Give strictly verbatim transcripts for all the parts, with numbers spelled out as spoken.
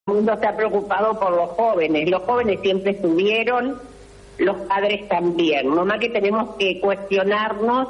mundo está preocupado por los jóvenes. Los jóvenes siempre estuvieron, los padres también. Nomás que tenemos que cuestionarnos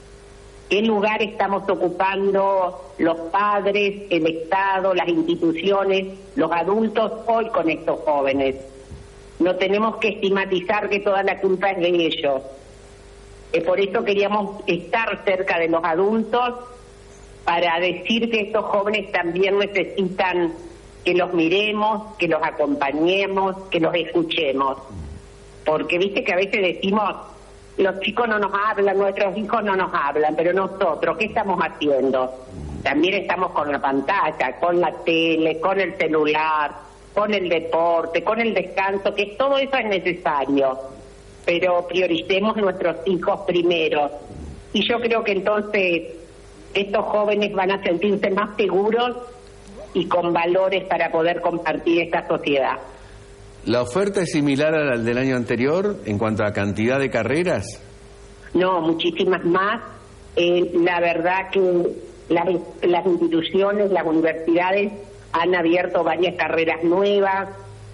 qué lugar estamos ocupando los padres, el Estado, las instituciones, los adultos hoy con estos jóvenes. No tenemos que estigmatizar que toda la culpa es de ellos. Eh, por eso queríamos estar cerca de los adultos para decir que estos jóvenes también necesitan que los miremos, que los acompañemos, que los escuchemos. Porque viste que a veces decimos, los chicos no nos hablan, nuestros hijos no nos hablan, pero nosotros, ¿qué estamos haciendo? También estamos con la pantalla, con la tele, con el celular, con el deporte, con el descanso, que todo eso es necesario, pero prioricemos nuestros hijos primero. Y yo creo que entonces estos jóvenes van a sentirse más seguros y con valores para poder compartir esta sociedad. ¿La oferta es similar a la del año anterior en cuanto a cantidad de carreras? No, muchísimas más. Eh, la verdad que las, las instituciones, las universidades han abierto varias carreras nuevas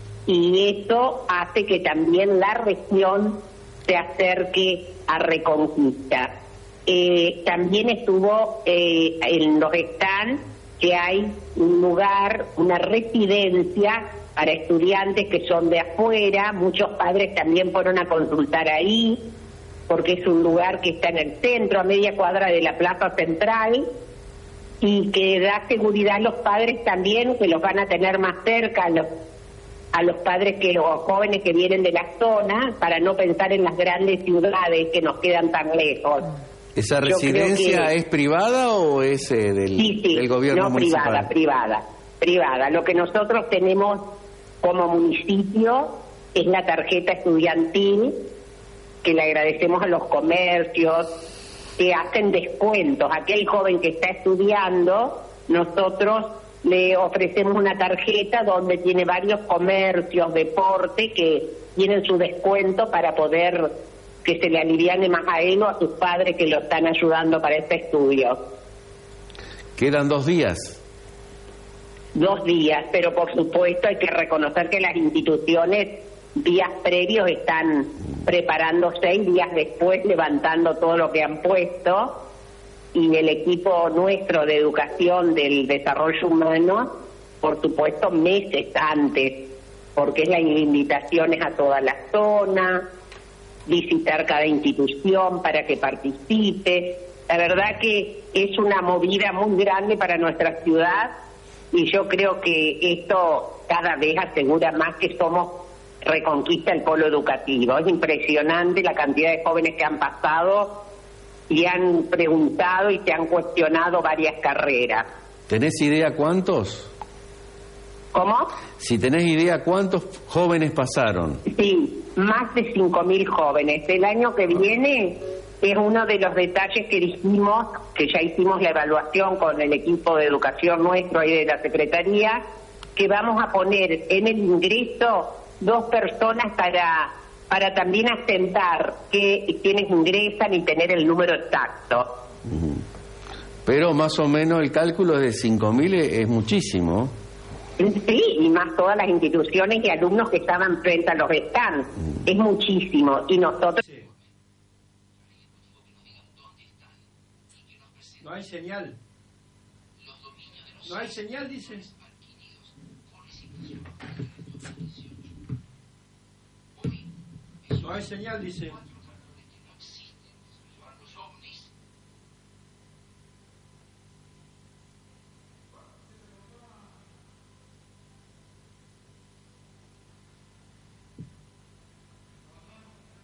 y esto hace que también la región se acerque a Reconquista. Eh, también estuvo eh, en los stands que hay un lugar, una residencia para estudiantes que son de afuera. Muchos padres también fueron a consultar ahí, porque es un lugar que está en el centro, a media cuadra de la plaza central, y que da seguridad a los padres también, que los van a tener más cerca, a los, a los padres, que los jóvenes que vienen de la zona, para no pensar en las grandes ciudades que nos quedan tan lejos. ¿Esa residencia que... es privada o es eh, del, sí, sí, del gobierno no, municipal? privada, privada, privada. Lo que nosotros tenemos como municipio es la tarjeta estudiantil, que le agradecemos a los comercios, que hacen descuentos. Aquel joven que está estudiando, nosotros le ofrecemos una tarjeta donde tiene varios comercios, deporte, que tienen su descuento para poder que se le aliviane más a él o a sus padres que lo están ayudando para este estudio. Quedan dos días. Dos días, pero por supuesto hay que reconocer que las instituciones días previos están preparándose y días después levantando todo lo que han puesto, y el equipo nuestro de educación del desarrollo humano, por supuesto, meses antes, porque es la invitaciones a toda la zona, visitar cada institución para que participe. La verdad que es una movida muy grande para nuestra ciudad, y yo creo que esto cada vez asegura más que somos Reconquista el polo educativo. Es impresionante la cantidad de jóvenes que han pasado y han preguntado y se han cuestionado varias carreras. ¿Tenés idea cuántos? ¿Cómo? Si tenés idea cuántos jóvenes pasaron. Sí, más de cinco mil jóvenes. El año que viene es uno de los detalles que dijimos, que ya hicimos la evaluación con el equipo de educación nuestro y de la Secretaría, que vamos a poner en el ingreso dos personas para para también asentar que quienes ingresan y tener el número exacto. Pero más o menos el cálculo de cinco mil es muchísimo. Sí, y más todas las instituciones y alumnos que estaban frente a los stands. Es muchísimo. Y nosotros... No hay señal. No hay señal, dices. No hay señal, dice.